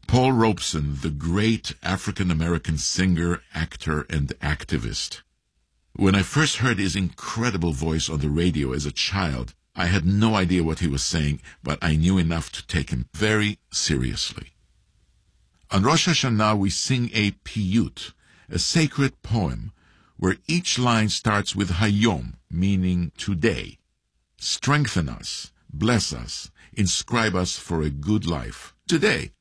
Paul Robeson, the great African-American singer, actor, and activist. When I first heard his incredible voice on the radio as a child, I had no idea what he was saying, but I knew enough to take him very seriously. On Rosh Hashanah, we sing a piyut, a sacred poem, where each line starts with Hayom, meaning today. Strengthen us, bless us, inscribe us for a good life, today.